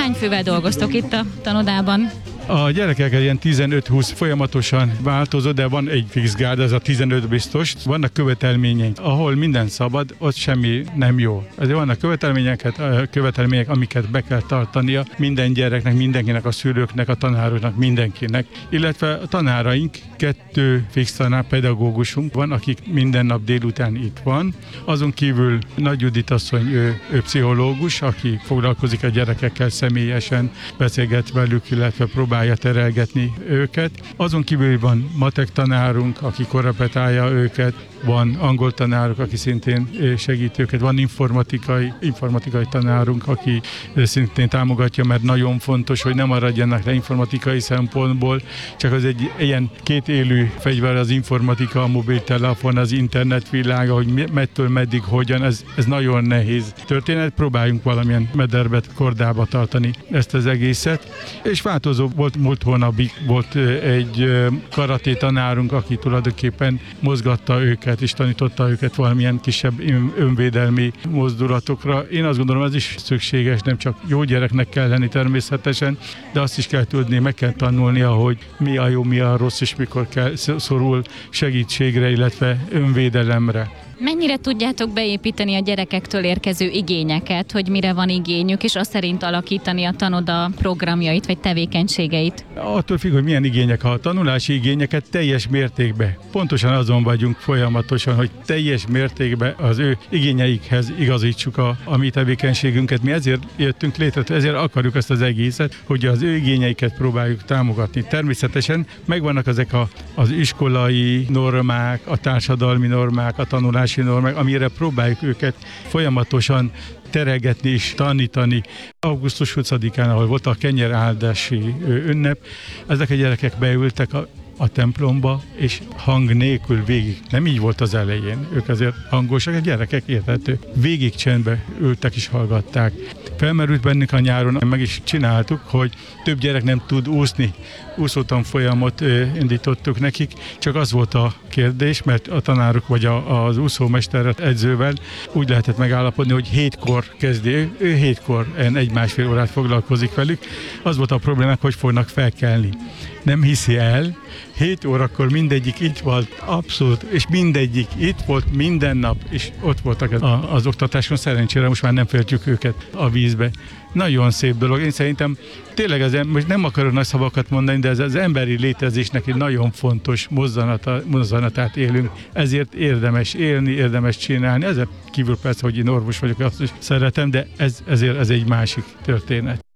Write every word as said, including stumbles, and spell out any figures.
Hány fővel dolgoztok itt a tanodában? A gyerekek ilyen tizenöt-húsz folyamatosan változó, de van egy fix gárda, ez a tizenöt biztos. Vannak követelményeink, ahol minden szabad, ott semmi nem jó. Ezért vannak követelményeket, követelmények, amiket be kell tartania minden gyereknek, mindenkinek, a szülőknek, a tanároknak, mindenkinek. Illetve a tanáraink, kettő fix tanár, pedagógusunk van, akik minden nap délután itt van. Azon kívül Nagy Judit asszony, ő, ő pszichológus, aki foglalkozik a gyerekekkel személyesen, beszélget velük, illetve próbál terelgetni őket. Azon kívül van matek tanárunk, aki korrepetálja őket, van angol tanárunk, aki szintén segít őket, van informatikai, informatikai tanárunk, aki szintén támogatja, mert nagyon fontos, hogy nem maradjanak le informatikai szempontból, csak az egy ilyen két élő fegyver az informatika, a mobiltelefon, az internet világa, hogy mettől meddig, hogyan, ez, ez nagyon nehéz történet. Próbáljunk valamilyen mederbet, kordába tartani ezt az egészet. És változó volt, múlt hónapig volt egy karaté tanárunk, aki tulajdonképpen mozgatta őket, és tanította őket valamilyen kisebb önvédelmi mozdulatokra. Én azt gondolom, ez is szükséges, nem csak jó gyereknek kell lenni természetesen, de azt is kell tudni, meg kell tanulnia, hogy mi a jó, mi a rossz, és mikor kell, szorul segítségre, illetve önvédelemre. Mennyire tudjátok beépíteni a gyerekektől érkező igényeket, hogy mire van igényük, és azt szerint alakítani a tanoda programjait vagy tevékenységeit? Attól függ, hogy milyen igények, ha a tanulási igényeket teljes mértékben, pontosan azon vagyunk folyamatosan, hogy teljes mértékben az ő igényeikhez igazítsuk a, a mi tevékenységünket. Mi ezért jöttünk létre, ezért akarjuk ezt az egészet, hogy az ő igényeiket próbáljuk támogatni. Természetesen megvannak ezek a, az iskolai normák, a társadalmi normák, a tanulási normák, amire próbáljuk őket folyamatosan terelgetni és tanítani. augusztus huszadikán, ahol volt a kenyeráldási ünnep, ezek a gyerekek beültek a a templomba, és hang nélkül végig. Nem így volt az elején. Ők azért hangosak, a gyerekek érthető. Végig csendbe ültek és hallgatták. Felmerült bennünk a nyáron, meg is csináltuk, hogy több gyerek nem tud úszni. Úszótanfolyamot indítottuk nekik, csak az volt a kérdés, mert a tanárok vagy a, az úszómesterrel, edzővel úgy lehetett megállapodni, hogy hétkor kezdi. Ő, ő hétkor egy-másfél órát foglalkozik velük. Az volt a problémák, hogy fognak felkelni. Nem hiszi el, hét órakor mindegyik itt volt, abszolút, és mindegyik itt volt minden nap, és ott voltak az, az oktatáson, szerencsére most már nem féltjük őket a vízbe. Nagyon szép dolog, én szerintem tényleg ez, most nem akarok nagy szavakat mondani, de ez az emberi létezésnek egy nagyon fontos mozzanata, mozzanatát élünk, ezért érdemes élni, érdemes csinálni, ezzel kívül persze, hogy én orvos vagyok, azt is szeretem, de ez, ezért ez egy másik történet.